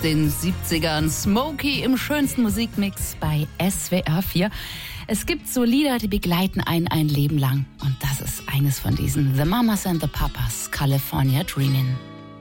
den 70ern. Smokey im schönsten Musikmix bei SWR 4. Es gibt so Lieder, die begleiten einen ein Leben lang. Und das ist eines von diesen. The Mamas and the Papas, California Dreamin'.